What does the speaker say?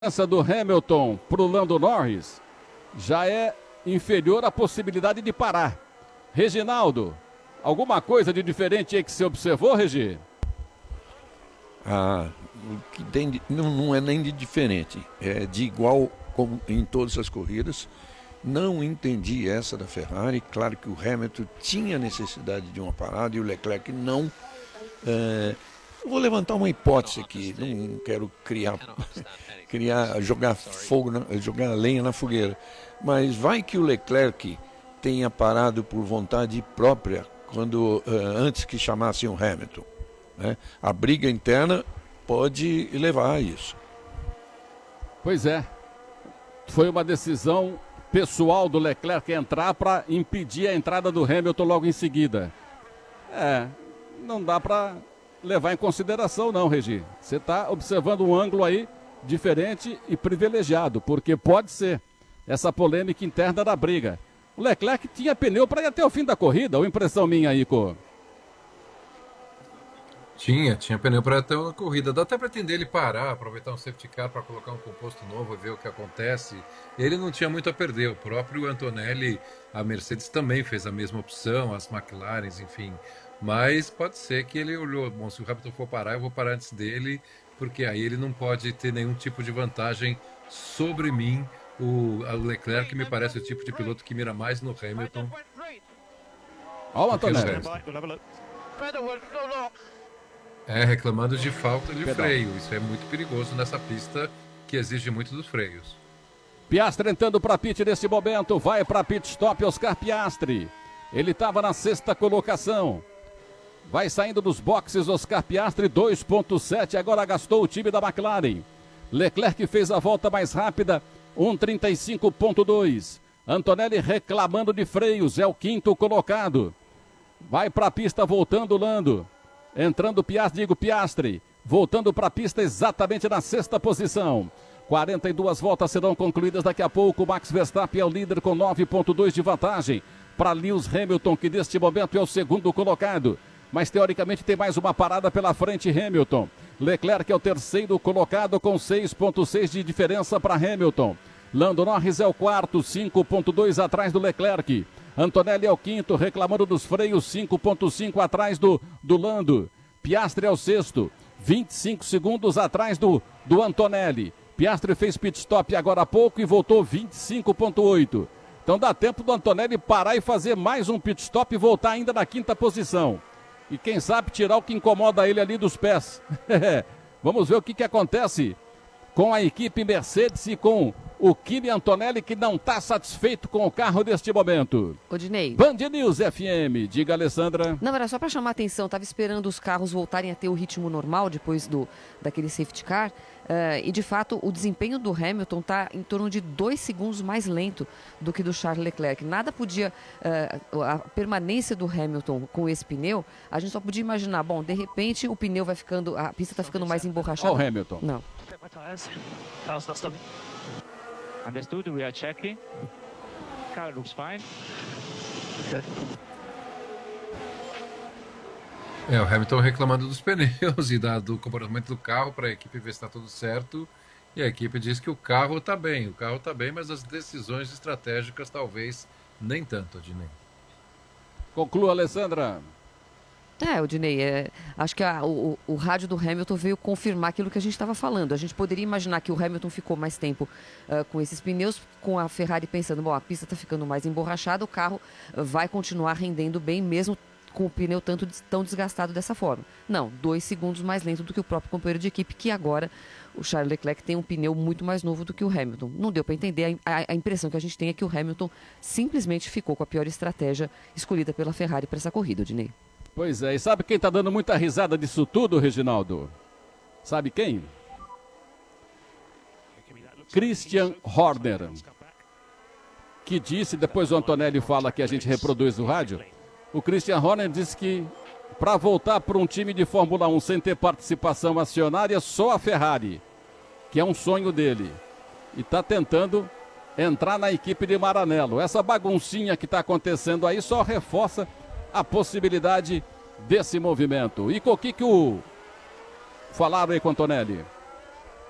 Essa do Hamilton para o Lando Norris já é inferior à possibilidade de parar. Reginaldo, alguma coisa de diferente aí que você observou, Regi? O que tem não é nem de diferente, é de igual como em todas as corridas. Não entendi essa da Ferrari. Claro que o Hamilton tinha necessidade de uma parada e o Leclerc não. Vou levantar uma hipótese aqui, não quero jogar fogo, jogar lenha na fogueira, mas vai que o Leclerc tenha parado por vontade própria antes que chamassem o Hamilton, né? A briga interna pode levar a isso. Pois é, foi uma decisão pessoal do Leclerc entrar para impedir a entrada do Hamilton logo em seguida. Não dá para levar em consideração não, Regi. Você está observando um ângulo aí diferente e privilegiado, porque pode ser essa polêmica interna da briga. O Leclerc tinha pneu para ir até o fim da corrida, ou impressão minha aí, Cô? Tinha pneu para até a corrida. Dá até para entender ele parar, aproveitar um safety car para colocar um composto novo e ver o que acontece. Ele não tinha muito a perder. O próprio Antonelli, a Mercedes também fez a mesma opção, as McLarens, enfim. Mas pode ser que ele olhou, bom, se o Hamilton for parar, eu vou parar antes dele, porque aí ele não pode ter nenhum tipo de vantagem sobre mim. O Leclerc me parece o tipo de piloto que mira mais no Hamilton. Olha o Antonelli. Reclamando de falta de freio. Isso é muito perigoso nessa pista que exige muito dos freios. Piastri entrando para pit neste momento. Vai para pit stop Oscar Piastri. Ele estava na 6ª colocação. Vai saindo dos boxes Oscar Piastri, 2.7. Agora gastou o time da McLaren. Leclerc fez a volta mais rápida, 1.35.2. Antonelli reclamando de freios, é o 5º colocado. Vai para a pista voltando Lando. Entrando Piastri, voltando para a pista exatamente na 6ª posição. 42 voltas serão concluídas daqui a pouco. Max Verstappen é o líder com 9.2 de vantagem para Lewis Hamilton, que neste momento é o 2º colocado. Mas teoricamente tem mais uma parada pela frente Hamilton. Leclerc é o 3º colocado com 6.6 de diferença para Hamilton. Lando Norris é o 4º, 5.2 atrás do Leclerc. Antonelli é o 5º, reclamando dos freios, 5.5 atrás do Lando. Piastri é o 6º, 25 segundos atrás do Antonelli. Piastri fez pit stop agora há pouco e voltou 25.8. Então dá tempo do Antonelli parar e fazer mais um pit stop e voltar ainda na 5ª posição. E quem sabe tirar o que incomoda ele ali dos pés. Vamos ver o que acontece com a equipe Mercedes e com o Kimi Antonelli, que não está satisfeito com o carro neste momento. Odinei. Band News FM, diga, Alessandra. Não, era só para chamar a atenção, estava esperando os carros voltarem a ter o ritmo normal depois daquele safety car. E de fato o desempenho do Hamilton está em torno de 2 segundos mais lento do que do Charles Leclerc. Nada podia, a permanência do Hamilton com esse pneu, a gente só podia imaginar, bom, de repente o pneu vai ficando, a pista está ficando mais emborrachada. Olha o Hamilton. Não. Understood, we are checking. Car looks fine. O Hamilton reclamando dos pneus e do comportamento do carro para a equipe ver se está tudo certo. E a equipe diz que o carro está bem, mas as decisões estratégicas talvez nem tanto, Odinei. Conclua, Alessandra. Odinei, acho que o rádio do Hamilton veio confirmar aquilo que a gente estava falando. A gente poderia imaginar que o Hamilton ficou mais tempo com esses pneus, com a Ferrari pensando, bom, a pista está ficando mais emborrachada, o carro vai continuar rendendo bem, mesmo com o pneu tão desgastado dessa forma. Não, 2 segundos mais lento do que o próprio companheiro de equipe, que agora o Charles Leclerc tem um pneu muito mais novo do que o Hamilton. Não deu para entender, a impressão que a gente tem é que o Hamilton simplesmente ficou com a pior estratégia escolhida pela Ferrari para essa corrida, Odinei. Pois é, e sabe quem está dando muita risada disso tudo, Reginaldo? Sabe quem? Christian Horner, que disse, depois o Antonelli fala que a gente reproduz o rádio, o Christian Horner disse que para voltar para um time de Fórmula 1 sem ter participação acionária, só a Ferrari, que é um sonho dele, e está tentando entrar na equipe de Maranello. Essa baguncinha que está acontecendo aí só reforça a possibilidade desse movimento. E com o que falaram aí com o Antonelli?